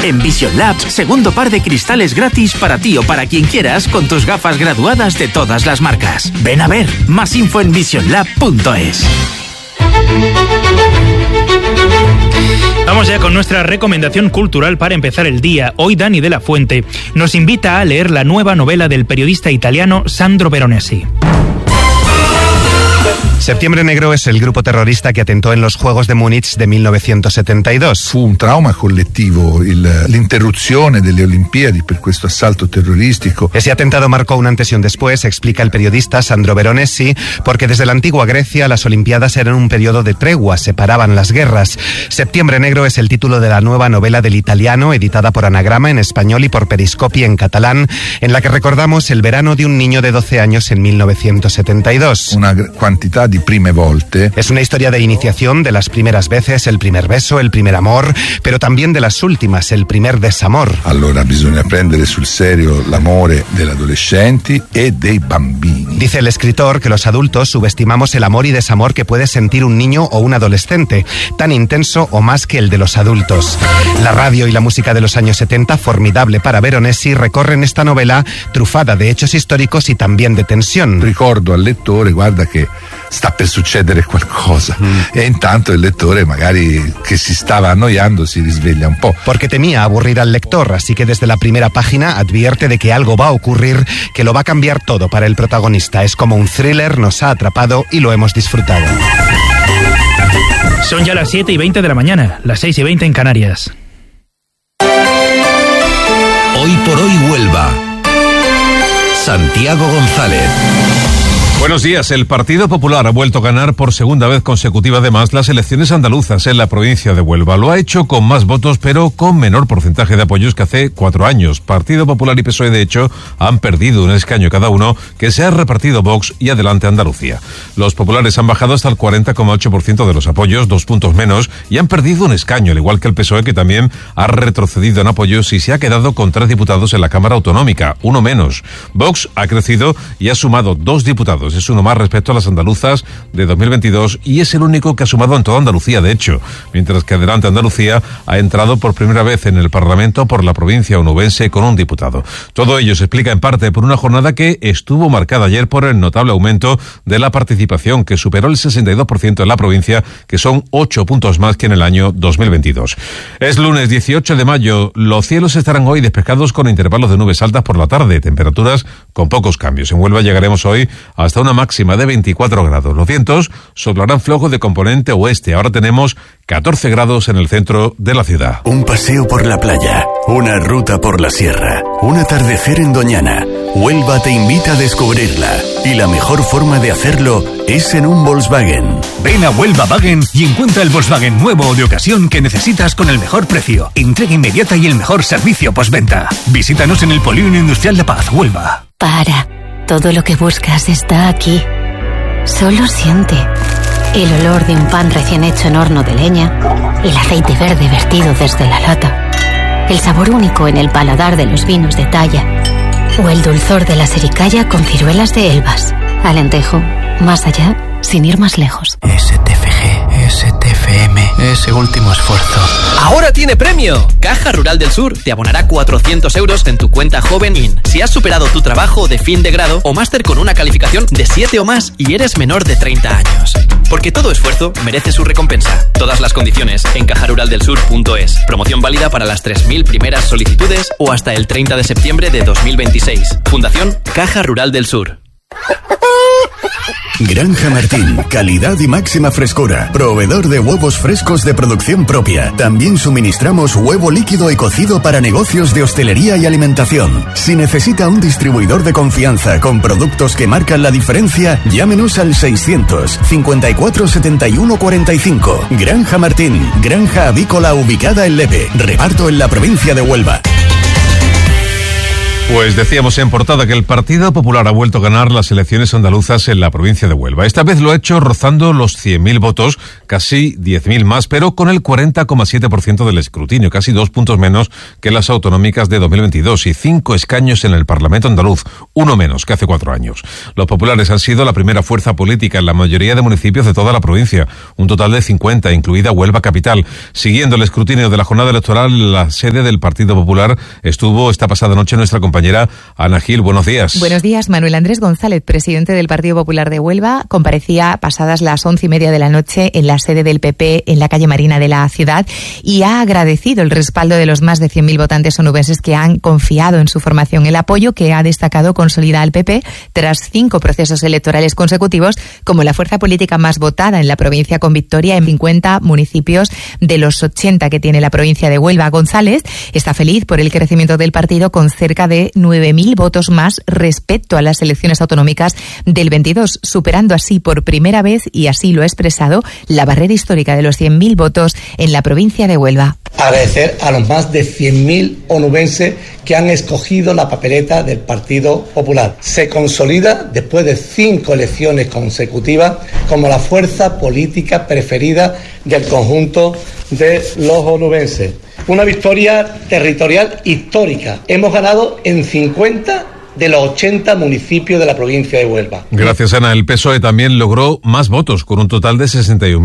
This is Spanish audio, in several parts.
En Vision Labs, segundo par de cristales gratis para ti o para quien quieras con tus gafas graduadas de todas las marcas. Ven a ver, más info en visionlab.es. Vamos ya con nuestra recomendación cultural para empezar el día. Hoy Dani de la Fuente nos invita a leer la nueva novela del periodista italiano Sandro Veronesi. Septiembre Negro es el grupo terrorista que atentó en los Juegos de Múnich de 1972. Fu un trauma collettivo l'interruzione delle Olimpiadi per questo assalto terroristico. Ese atentado marcó un antes y un después, explica el periodista Sandro Veronesi, porque desde la antigua Grecia las Olimpiadas eran un periodo de tregua, separaban las guerras. Septiembre Negro es el título de la nueva novela del italiano, editada por Anagrama en español y por Periscopi en catalán, en la que recordamos el verano de un niño de 12 años en 1972. Una cantidad de prime volte. Es una historia de iniciación, de las primeras veces, el primer beso, el primer amor, pero también de las últimas, el primer desamor. Allora bisogna prendere sul serio l'amore degli adolescenti e dei bambini. Dice el escritor que los adultos subestimamos el amor y desamor que puede sentir un niño o un adolescente, tan intenso o más que el de los adultos. La radio y la música de los años 70, formidable para Veronesi, recorren esta novela trufada de hechos históricos y también de tensión. Ricordo al lettore, guarda che sta per succedere qualcosa, e intanto il lettore magari che si stava annoiando si risveglia un po'. Porque temía aburrir al lector, así que desde la primera página advierte de que algo va a ocurrir que lo va a cambiar todo para el protagonista. Es como un thriller, nos ha atrapado y lo hemos disfrutado. Son ya las 7:20 de la mañana, las 6:20 en Canarias. Hoy por hoy Huelva. Santiago González. Buenos días. El Partido Popular ha vuelto a ganar por segunda vez consecutiva además las elecciones andaluzas en la provincia de Huelva. Lo ha hecho con más votos pero con menor porcentaje de apoyos que hace 4 años. Partido Popular y PSOE de hecho han perdido un escaño cada uno que se ha repartido Vox y Adelante Andalucía. Los populares han bajado hasta el 40,8% de los apoyos, 2 puntos menos, y han perdido un escaño, al igual que el PSOE, que también ha retrocedido en apoyos y se ha quedado con 3 diputados en la Cámara Autonómica, uno menos. Vox ha crecido y ha sumado 2 diputados. Es uno más respecto a las andaluzas de 2022 y es el único que ha sumado en toda Andalucía, de hecho, mientras que Adelante Andalucía ha entrado por primera vez en el Parlamento por la provincia onubense con un diputado. Todo ello se explica en parte por una jornada que estuvo marcada ayer por el notable aumento de la participación, que superó el 62% en la provincia, que son 8 puntos más que en el año 2022. Es lunes 18 de mayo. Los cielos estarán hoy despejados con intervalos de nubes altas por la tarde, temperaturas con pocos cambios. En Huelva llegaremos hoy hasta una máxima de 24 grados. Los vientos soplarán flojos de componente oeste. Ahora tenemos 14 grados en el centro de la ciudad. Un paseo por la playa, una ruta por la sierra, un atardecer en Doñana. Huelva te invita a descubrirla y la mejor forma de hacerlo es en un Volkswagen. Ven a Huelva Wagen y encuentra el Volkswagen nuevo o de ocasión que necesitas con el mejor precio, entrega inmediata y el mejor servicio postventa. Visítanos en el Polígono Industrial La Paz, Huelva. Todo lo que buscas está aquí. Solo siente el olor de un pan recién hecho en horno de leña, el aceite verde vertido desde la lata, el sabor único en el paladar de los vinos de talla o el dulzor de la sericaya con ciruelas de Elbas. Alentejo, más allá, sin ir más lejos. STFG, STFM, ese último esfuerzo. ¡Ahora tiene premio! Caja Rural del Sur te abonará 400 euros en tu cuenta Joven si has superado tu trabajo de fin de grado o máster con una calificación de 7 o más y eres menor de 30 años. Porque todo esfuerzo merece su recompensa. Todas las condiciones en cajaruraldelsur.es. Promoción válida para las 3.000 primeras solicitudes o hasta el 30 de septiembre de 2026. Fundación Caja Rural del Sur. Granja Martín, calidad y máxima frescura. Proveedor de huevos frescos de producción propia. También suministramos huevo líquido y cocido para negocios de hostelería y alimentación. Si necesita un distribuidor de confianza con productos que marcan la diferencia, llámenos al 600 54 71 45. Granja Martín, granja avícola ubicada en Lepe. Reparto en la provincia de Huelva. Pues decíamos en portada que el Partido Popular ha vuelto a ganar las elecciones andaluzas en la provincia de Huelva. Esta vez lo ha hecho rozando los 100.000 votos, casi 10.000 más, pero con el 40,7% del escrutinio, casi 2 puntos menos que las autonómicas de 2022 y 5 escaños en el Parlamento andaluz, uno menos que hace 4 años. Los populares han sido la primera fuerza política en la mayoría de municipios de toda la provincia, un total de 50, incluida Huelva capital. Siguiendo el escrutinio de la jornada electoral, la sede del Partido Popular estuvo esta pasada noche nuestra compañera Ana Gil. Buenos días. Buenos días. Manuel Andrés González, presidente del Partido Popular de Huelva, comparecía pasadas las 11:30 de la noche en la sede del PP en la calle Marina de la ciudad y ha agradecido el respaldo de los más de 100.000 votantes onubenses que han confiado en su formación, el apoyo que ha destacado consolida al PP tras 5 procesos electorales consecutivos como la fuerza política más votada en la provincia, con victoria en 50 municipios de los 80 que tiene la provincia de Huelva. González está feliz por el crecimiento del partido, con cerca de 9.000 votos más respecto a las elecciones autonómicas del 22, superando así por primera vez, y así lo ha expresado, la barrera histórica de los 100.000 votos en la provincia de Huelva. Agradecer a los más de 100.000 onubenses que han escogido la papeleta del Partido Popular. Se consolida, después de 5 elecciones consecutivas, como la fuerza política preferida del conjunto de los onubenses. Una victoria territorial histórica. Hemos ganado en 50 de los 80 municipios de la provincia de Huelva. Gracias, Ana. El PSOE también logró más votos, con un total de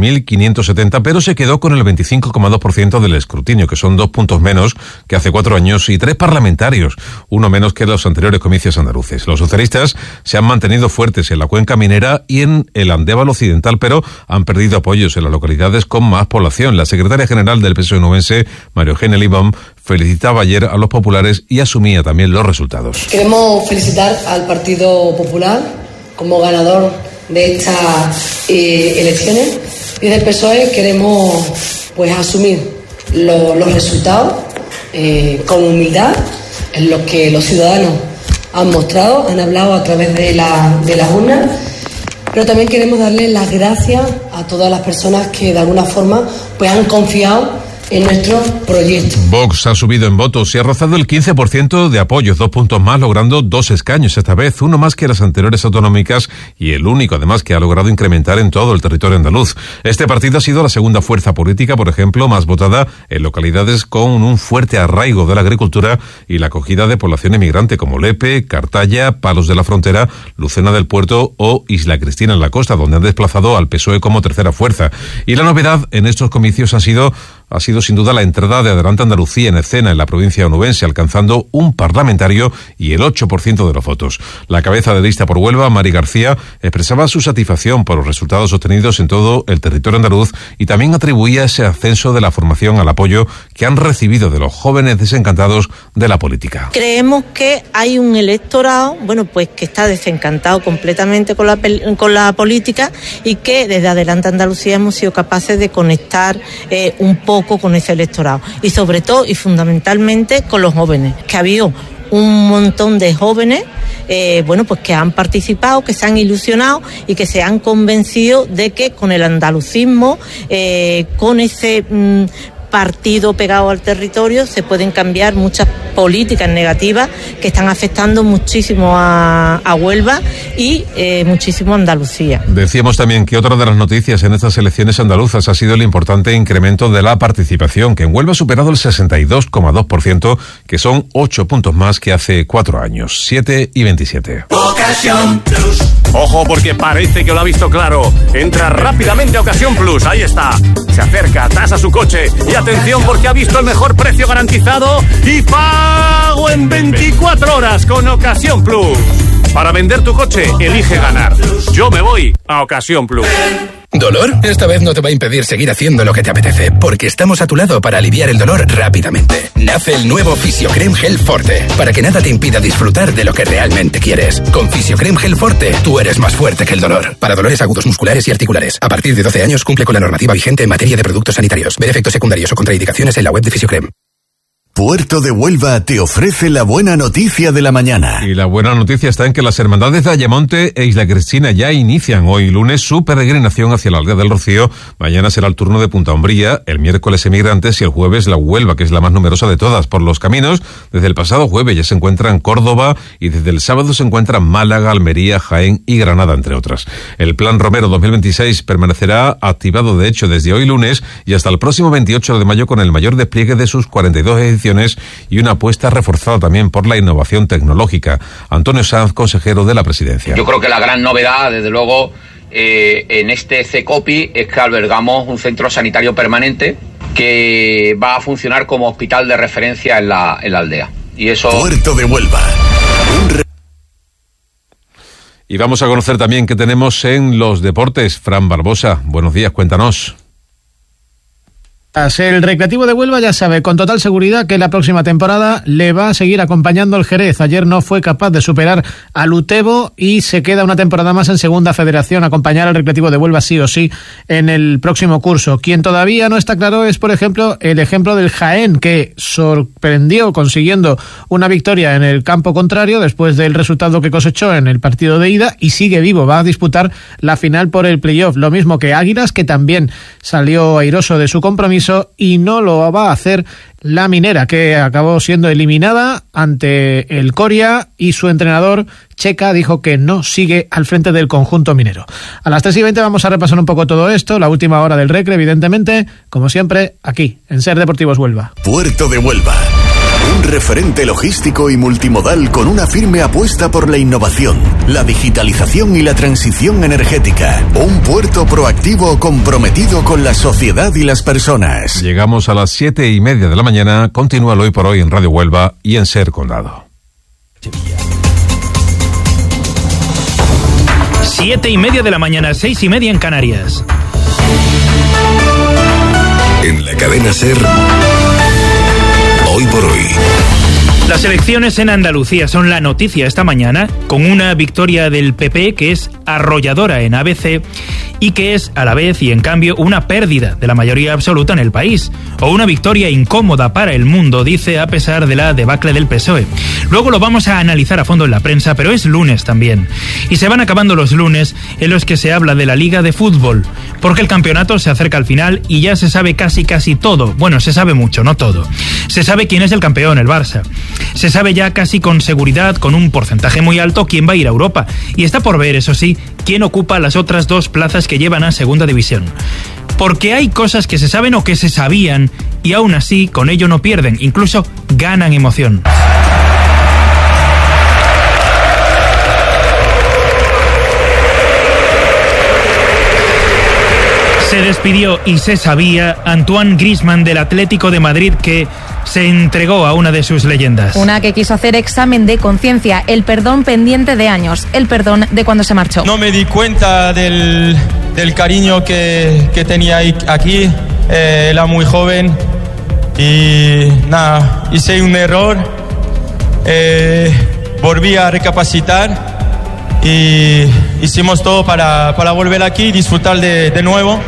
61.570, pero se quedó con el 25,2% del escrutinio, que son 2 puntos menos que hace 4 años, y 3 parlamentarios, uno menos que los anteriores comicios andaluces. Los socialistas se han mantenido fuertes en la cuenca minera y en el Andévalo occidental, pero han perdido apoyos en las localidades con más población. La secretaria general del PSOE onubense, María Eugenia Libón, felicitaba ayer a los populares y asumía también los resultados. Queremos felicitar al Partido Popular como ganador de estas elecciones, y desde el PSOE queremos asumir los resultados con humildad, en los que los ciudadanos han mostrado, han hablado a través de las urnas, pero también queremos darle las gracias a todas las personas que de alguna forma han confiado en nuestro proyecto. Vox ha subido en votos y ha rozado el 15% de apoyos, 2 puntos más, logrando 2 escaños esta vez, uno más que las anteriores autonómicas y el único además que ha logrado incrementar en todo el territorio andaluz. Este partido ha sido la segunda fuerza política, por ejemplo, más votada en localidades con un fuerte arraigo de la agricultura y la acogida de población emigrante como Lepe, Cartaya, Palos de la Frontera, Lucena del Puerto o Isla Cristina en la costa, donde han desplazado al PSOE como tercera fuerza. Y la novedad en estos comicios ha sido sin duda la entrada de Adelante Andalucía en escena en la provincia onubense, alcanzando un parlamentario y el 8% de los votos. La cabeza de lista por Huelva, Mari García, expresaba su satisfacción por los resultados obtenidos en todo el territorio andaluz y también atribuía ese ascenso de la formación al apoyo que han recibido de los jóvenes desencantados de la política. Creemos que hay un electorado, que está desencantado completamente con la política, y que desde Adelante Andalucía hemos sido capaces de conectar un poco con ese electorado, y sobre todo y fundamentalmente con los jóvenes, que ha habido un montón de jóvenes que han participado, que se han ilusionado y que se han convencido de que con el andalucismo, con ese partido pegado al territorio, se pueden cambiar muchas políticas negativas que están afectando muchísimo a Huelva y muchísimo a Andalucía. Decíamos también que otra de las noticias en estas elecciones andaluzas ha sido el importante incremento de la participación, que en Huelva ha superado el 62,2%, que son 8 puntos más que hace 4 años, 7 y 27. Ocasión Plus. Ojo, porque parece que lo ha visto claro. Entra rápidamente a Ocasión Plus, ahí está. Se acerca, tasa su coche y atención, porque ha visto el mejor precio garantizado y pago en 24 horas con Ocasión Plus. Para vender tu coche, elige ganar. Yo me voy a Ocasión Plus. ¿Dolor? Esta vez no te va a impedir seguir haciendo lo que te apetece, porque estamos a tu lado para aliviar el dolor rápidamente. Nace el nuevo Fisiocrem Gel Forte, para que nada te impida disfrutar de lo que realmente quieres. Con Fisiocrem Gel Forte, tú eres más fuerte que el dolor. Para dolores agudos musculares y articulares. A partir de 12 años cumple con la normativa vigente en materia de productos sanitarios. Ver efectos secundarios o contraindicaciones en la web de Fisiocrem. Puerto de Huelva te ofrece la buena noticia de la mañana. Y la buena noticia está en que las hermandades de Ayamonte e Isla Cristina ya inician hoy lunes su peregrinación hacia la aldea del Rocío. Mañana será el turno de Punta Umbría, el miércoles Emigrantes y el jueves la Huelva, que es la más numerosa de todas. Por los caminos, desde el pasado jueves ya se encuentran Córdoba y desde el sábado se encuentran Málaga, Almería, Jaén y Granada, entre otras. El Plan Romero 2026 permanecerá activado, de hecho, desde hoy lunes y hasta el próximo 28 de mayo con el mayor despliegue de sus 42 ediciones y una apuesta reforzada también por la innovación tecnológica. Antonio Sanz, consejero de la Presidencia. Yo creo que la gran novedad, desde luego, en este CECOPI es que albergamos un centro sanitario permanente que va a funcionar como hospital de referencia en la aldea. Y eso... Puerto de Huelva. Y vamos a conocer también qué tenemos en los deportes. Fran Barbosa, buenos días, cuéntanos. El Recreativo de Huelva ya sabe con total seguridad que la próxima temporada le va a seguir acompañando el Jerez. Ayer no fue capaz de superar al Utebo y se queda una temporada más en Segunda Federación, acompañar al Recreativo de Huelva sí o sí en el próximo curso. Quien todavía no está claro es, por ejemplo, el ejemplo del Jaén, que sorprendió consiguiendo una victoria en el campo contrario después del resultado que cosechó en el partido de ida y sigue vivo, va a disputar la final por el playoff. Lo mismo que Águilas, que también salió airoso de su compromiso, y no lo va a hacer la Minera, que acabó siendo eliminada ante el Coria y su entrenador Checa dijo que no sigue al frente del conjunto minero. A las 3:20 vamos a repasar un poco todo esto, la última hora del Recre, evidentemente, como siempre, aquí, en Ser Deportivos Huelva. Puerto de Huelva. Un referente logístico y multimodal con una firme apuesta por la innovación, la digitalización y la transición energética. Un puerto proactivo comprometido con la sociedad y las personas. Llegamos a las 7:30 de la mañana. Continúa Hoy por Hoy en Radio Huelva y en Ser Condado. 7:30 de la mañana, 6:30 en Canarias. En la cadena Ser... Hoy por Hoy. Las elecciones en Andalucía son la noticia esta mañana, con una victoria del PP que es arrolladora en ABC y que es a la vez y en cambio una pérdida de la mayoría absoluta en el país, o una victoria incómoda para el mundo, dice, a pesar de la debacle del PSOE. Luego lo vamos a analizar a fondo en la prensa, pero es lunes también. Y se van acabando los lunes en los que se habla de la Liga de Fútbol, porque el campeonato se acerca al final y ya se sabe casi todo. Bueno, se sabe mucho, no todo. Se sabe quién es el campeón, el Barça. Se sabe ya casi con seguridad, con un porcentaje muy alto, quién va a ir a Europa. Y está por ver, eso sí, quién ocupa las otras 2 plazas que llevan a Segunda División. Porque hay cosas que se saben o que se sabían y aún así con ello no pierden, incluso ganan emoción. Se despidió y se sabía Antoine Griezmann del Atlético de Madrid, que se entregó a una de sus leyendas. Una que quiso hacer examen de conciencia, el perdón pendiente de años, el perdón de cuando se marchó. No me di cuenta del cariño que tenía aquí, era muy joven y nada, hice un error, volví a recapacitar y hicimos todo para volver aquí y disfrutar de nuevo.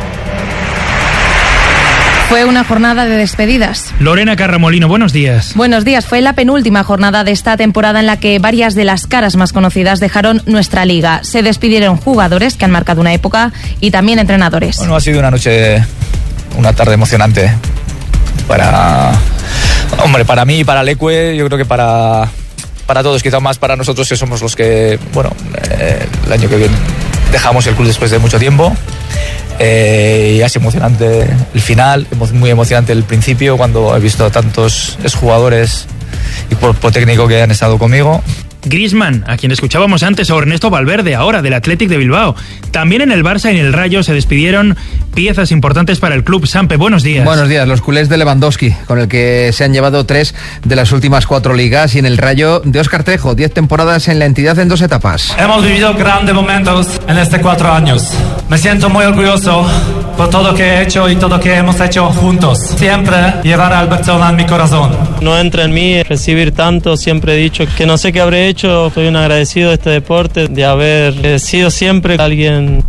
Fue una jornada de despedidas. Lorena Carramolino, buenos días. Buenos días. Fue la penúltima jornada de esta temporada en la que varias de las caras más conocidas dejaron nuestra liga. Se despidieron jugadores que han marcado una época y también entrenadores. Bueno, ha sido una tarde emocionante para mí y para Leque, yo creo que para todos, quizá más para nosotros que somos los que, el año que viene dejamos el club después de mucho tiempo. Y es emocionante el final, muy emocionante el principio, cuando he visto a tantos exjugadores y cuerpo técnico que han estado conmigo. Griezmann, a quien escuchábamos antes, o Ernesto Valverde, ahora del Athletic de Bilbao. También en el Barça y en el Rayo se despidieron piezas importantes para el club. Sampe, buenos días. Buenos días, los culés de Lewandowski, con el que se han llevado 3 de las últimas 4 ligas, y en el Rayo de Óscar Trejo, 10 temporadas en la entidad en 2 etapas. Hemos vivido grandes momentos en estos 4 años. Me siento muy orgulloso por todo lo que he hecho y todo lo que hemos hecho juntos. Siempre llevar al Barcelona en mi corazón. No entra en mí recibir tanto, siempre he dicho que no sé qué habré hecho, estoy un agradecido de este deporte, de haber sido siempre alguien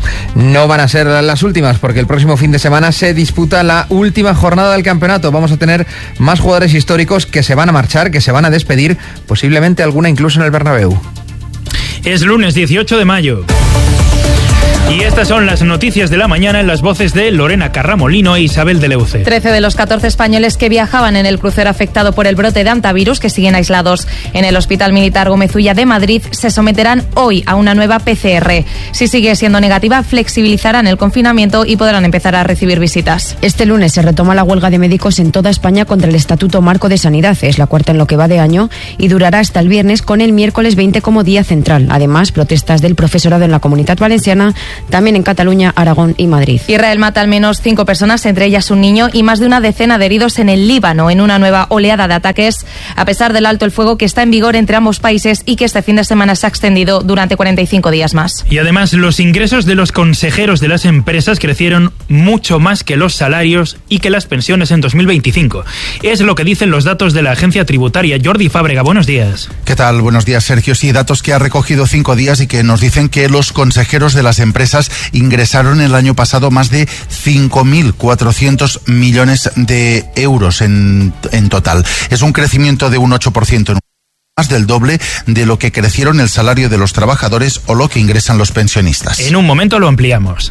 No van a ser las últimas, porque el próximo fin de semana se disputa la última jornada del campeonato. Vamos a tener más jugadores históricos que se van a marchar, que se van a despedir, posiblemente alguna incluso en el Bernabéu. Es lunes 18 de mayo. Y estas son las noticias de la mañana en las voces de Lorena Carramolino e Isabel de Leuce. 13 de los 14 españoles que viajaban en el crucero afectado por el brote de hantavirus, que siguen aislados en el Hospital Militar Gómez Ulla de Madrid, se someterán hoy a una nueva PCR. Si sigue siendo negativa, flexibilizarán el confinamiento y podrán empezar a recibir visitas. Este lunes se retoma la huelga de médicos en toda España contra el Estatuto Marco de Sanidad. Es la cuarta en lo que va de año y durará hasta el viernes, con el miércoles 20 como día central. Además, protestas del profesorado en la Comunidad Valenciana, también en Cataluña, Aragón y Madrid. Israel mata al menos 5 personas, entre ellas un niño, y más de una decena de heridos en el Líbano, en una nueva oleada de ataques, a pesar del alto el fuego que está en vigor entre ambos países y que este fin de semana se ha extendido durante 45 días más. Y además, los ingresos de los consejeros de las empresas crecieron mucho más que los salarios y que las pensiones en 2025. Es lo que dicen los datos de la agencia tributaria. Jordi Fábrega, buenos días. ¿Qué tal? Buenos días, Sergio. Sí, datos que ha recogido 5 días y que nos dicen que los consejeros de las empresas ingresaron el año pasado más de 5.400 millones de euros en total. Es un crecimiento de un 8%, más del doble de lo que crecieron el salario de los trabajadores o lo que ingresan los pensionistas. En un momento lo ampliamos.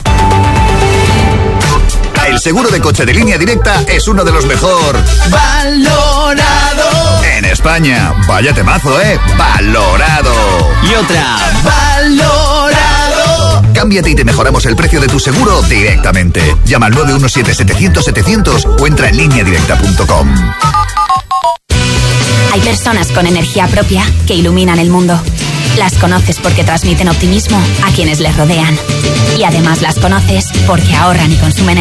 El seguro de coche de Línea Directa es uno de los mejor valorado en España. Vaya temazo, valorado. Y otra, valorado. Cámbiate y te mejoramos el precio de tu seguro directamente. Llama al 917-700-700 o entra en lineadirecta.com. Hay personas con energía propia que iluminan el mundo. Las conoces porque transmiten optimismo a quienes les rodean. Y además las conoces porque ahorran y consumen